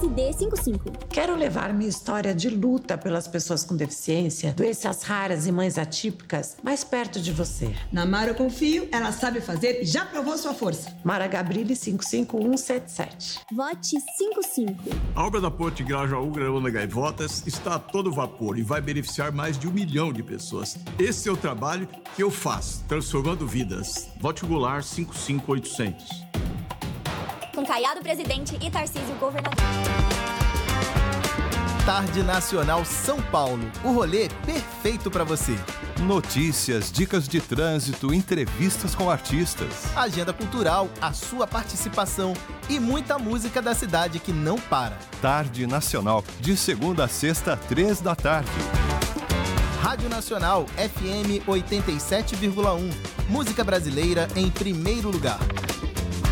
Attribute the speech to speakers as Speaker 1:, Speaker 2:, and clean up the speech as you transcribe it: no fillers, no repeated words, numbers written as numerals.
Speaker 1: RD55.
Speaker 2: Quero levar minha história de luta pelas pessoas com deficiência, doenças raras e mães atípicas mais perto de você.
Speaker 3: Na Mara eu confio, ela sabe fazer e já provou sua força.
Speaker 2: Mara Gabrilli 55177.
Speaker 1: Vote 55.
Speaker 4: A obra da Ponte Grajaú Graúna Gaivotas está a todo vapor e vai beneficiar mais de 1 milhão de pessoas. Esse é o trabalho que eu faço, transformando vidas. Vote Goulart 55800.
Speaker 5: Com Caiado presidente e Tarcísio governador.
Speaker 6: Tarde Nacional São Paulo, o rolê perfeito para você.
Speaker 7: Notícias, dicas de trânsito, entrevistas com artistas.
Speaker 6: Agenda cultural, a sua participação e muita música da cidade que não para.
Speaker 7: Tarde Nacional, de segunda a sexta, 3 da tarde.
Speaker 6: Rádio Nacional FM 87,1. Música brasileira em primeiro lugar.